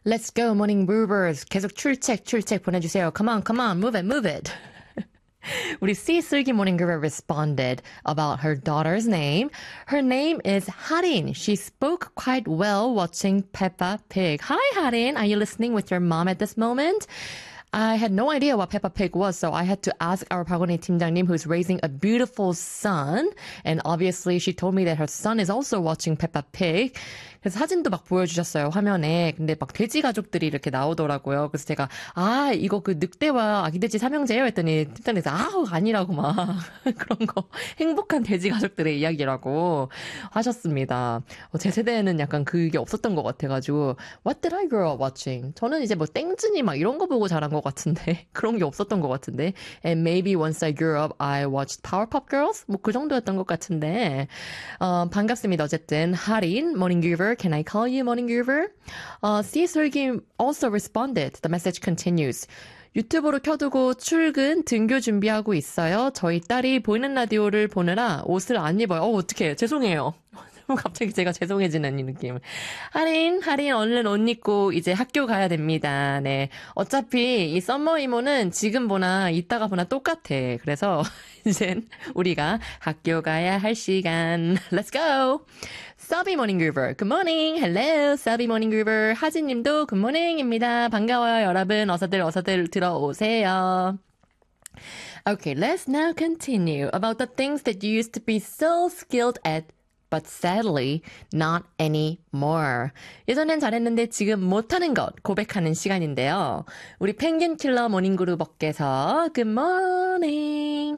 Let's go, morning movers. 계속 출첵 보내주세요. Come on, move it. 우리 C 슬기 morning mover responded about her daughter's name. Her name is Harin. She spoke quite well watching Peppa Pig. Hi, Harin. Are you listening with your mom at this moment? I had no idea what Peppa Pig was, so I had to ask our 박원희 팀장님, who's raising a beautiful son. And obviously, she told me that her son is also watching Peppa Pig. 그래서 사진도 막 보여주셨어요, 화면에. 근데 막 돼지 가족들이 이렇게 나오더라고요. 그래서 제가, 이거 그 늑대와 아기돼지 삼형제예요? 했더니 팀장님께서, 아니라고 막. 그런 거. 행복한 돼지 가족들의 이야기라고 하셨습니다. 제 세대에는 약간 그게 없었던 것 같아가지고, What did I grow up watching? 저는 이제 뭐 땡준이 막 이런 거 보고 자란 것 같은데, 그런 게 없었던 것 같은데, and maybe once I grew up, I watched Powerpuff Girls? 뭐 그 정도였던 것 같은데, 반갑습니다. 어쨌든, 하린, Morning Giver, can I call you Morning Giver? C 슬기 also responded. The message continues. 유튜브로 켜두고 출근, 등교 준비하고 있어요. 저희 딸이 보이는 라디오를 보느라 옷을 안 입어요. 어떡해. 죄송해요. 갑자기 제가 죄송해지는 이 느낌. 하린, 얼른 옷 입고 이제 학교 가야 됩니다. 네. 어차피 이 썸머 이모는 지금 보나 이따가 보나 똑같아. 그래서 이젠 우리가 학교 가야 할 시간. Let's go! Sabi Morning Groover. Good morning. Hello. Sabi Morning Groover. 하진님도 good morning입니다. 반가워요, 여러분. 어서들 들어오세요. Okay, let's now continue about the things that you used to be so skilled at but sadly not anymore. 예전엔 잘했는데 지금 못하는 것 고백하는 시간인데요. 우리 펭귄킬러 모닝그룹업께서 Good morning.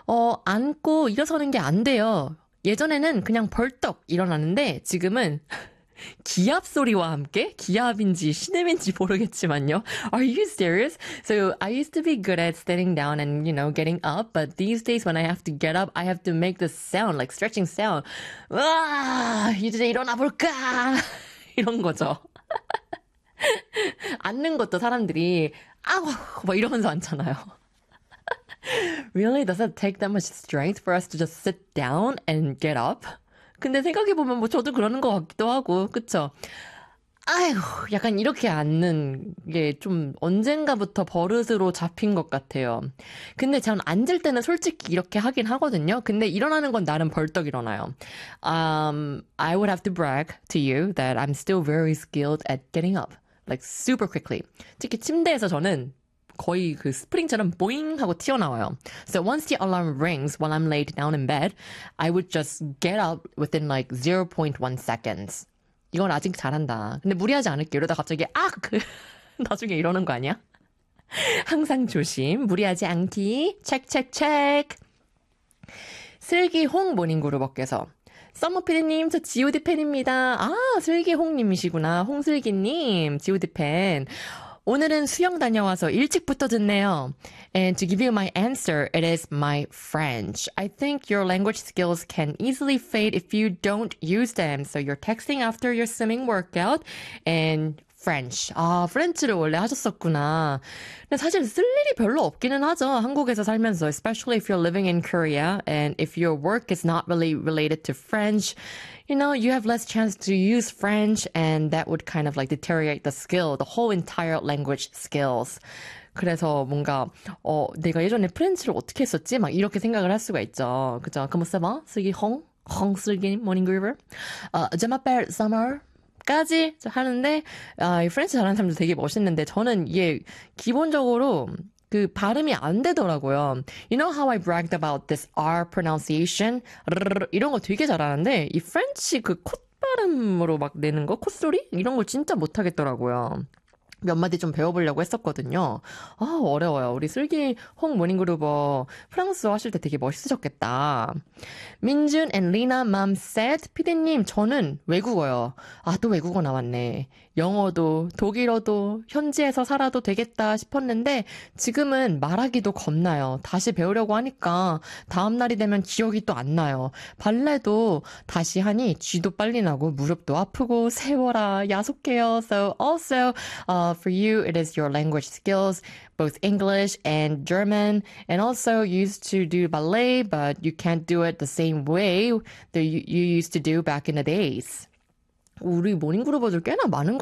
앉고 일어서는 게 안 돼요. 예전에는 그냥 벌떡 일어나는데 지금은 기압 소리와 함께 기압인지 신음인지 모르겠지만요. Are you serious? So I used to be good at standing down and, getting up, but these days when I have to get up, I have to make this sound, like stretching sound. 와, 이제 일어나 볼까? 이런 거죠. 앉는 것도 사람들이 막 이러면서 앉잖아요. Really? Does it take that much strength for us to just sit down and get up? 근데 생각해보면 뭐 저도 그러는 것 같기도 하고, 그쵸? 약간 이렇게 앉는 게 좀 언젠가부터 버릇으로 잡힌 것 같아요. 근데 전 앉을 때는 솔직히 이렇게 하긴 하거든요. 근데 일어나는 건 나름 벌떡 일어나요. I would have to brag to you that I'm still very skilled at getting up. Like super quickly. 특히 침대에서 저는 거의 그 스프링처럼 보잉 하고 튀어나와요. So once the alarm rings while I'm laid down in bed, I would just get up within like 0.1 seconds. 이건 아직 잘한다. 근데 무리하지 않을게. 이러다 갑자기 나중에 이러는 거 아니야? 항상 조심. 무리하지 않기. 체크. 슬기홍 모닝그룹업께서 썸머 피디님, 저 G.O.D 팬입니다. 슬기홍님이시구나. 홍슬기님, G.O.D 팬. 오늘은 수영 다녀와서 일찍부터 듣네요. And to give you my answer, it is my French. I think your language skills can easily fade if you don't use them. So you're texting after your swimming workout and French. 프렌치를 원래 하셨었구나. 근데 사실 쓸 일이 별로 없기는 하죠. 한국에서 살면서. Especially if you're living in Korea and if your work is not really related to French. You have less chance to use French and that would kind of like deteriorate the skill, the whole entire language skills. 그래서 뭔가 내가 예전에 프렌치를 어떻게 했었지? 막 이렇게 생각을 할 수가 있죠. 그죠? Comment ça va? 슬기 슬기 morning groover. Je m'appelle Summer. 까지 하는데 이 프렌치 잘하는 사람도 되게 멋있는데 저는 이게 기본적으로 그 발음이 안 되더라고요. You know how I bragged about this R pronunciation? 이런 거 되게 잘하는데 이 프렌치 그 콧발음으로 막 내는 거, 콧소리? 이런 걸 진짜 못하겠더라고요. 몇 마디 좀 배워보려고 했었거든요. 어려워요. 우리 슬기 홍 모닝그루버 프랑스어 하실 때 되게 멋있으셨겠다. 민준 and 리나 맘 said, 피디님, 저는 외국어요. 또 외국어 나왔네. 영어도 독일어도 현지에서 살아도 되겠다 싶었는데 지금은 말하기도 겁나요. 다시 배우려고 하니까 다음 날이 되면 기억이 또 안 나요. 발레도 다시 하니 쥐도 빨리 나고 무릎도 아프고 세워라 야속해요. So also for you it is your language skills, both English and German, and also used to do ballet, but you can't do it the same way that you used to do back in the days. 우리 모닝그룹어들 꽤나 많은